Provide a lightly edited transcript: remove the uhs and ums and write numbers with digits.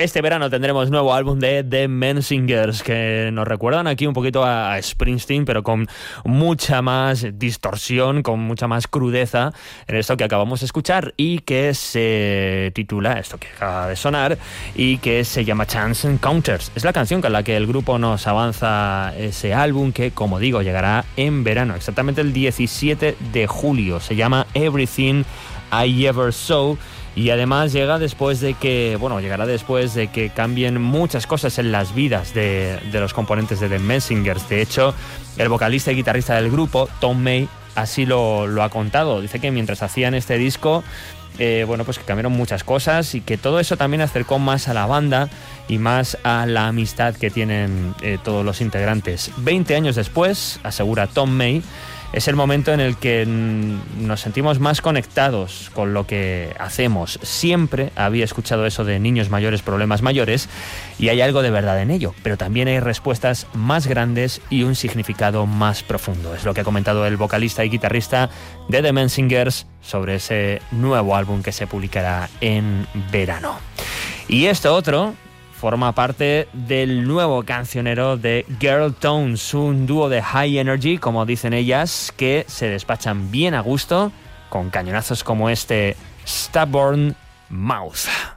Este verano tendremos nuevo álbum de The Menzingers, que nos recuerdan aquí un poquito a Springsteen, pero con mucha más distorsión, con mucha más crudeza en esto que acabamos de escuchar y que se titula, esto que acaba de sonar, y que se llama Chance Encounters. Es la canción con la que el grupo nos avanza ese álbum que, como digo, llegará en verano, exactamente el 17 de julio. Se llama Everything I Ever Saw. Y además llegará después de que cambien muchas cosas en las vidas de los componentes de The Menzingers. De hecho, el vocalista y guitarrista del grupo, Tom May, así lo ha contado. Dice que mientras hacían este disco, pues que cambiaron muchas cosas y que todo eso también acercó más a la banda y más a la amistad que tienen todos los integrantes. 20 años después, asegura Tom May, es el momento en el que nos sentimos más conectados con lo que hacemos. Siempre había escuchado eso de niños mayores, problemas mayores, y hay algo de verdad en ello, pero también hay respuestas más grandes y un significado más profundo. Es lo que ha comentado el vocalista y guitarrista de The Menzingers sobre ese nuevo álbum que se publicará en verano. Y esto otro forma parte del nuevo cancionero de Girl Tones, un dúo de high energy, como dicen ellas, que se despachan bien a gusto con cañonazos como este Stubborn Mouth.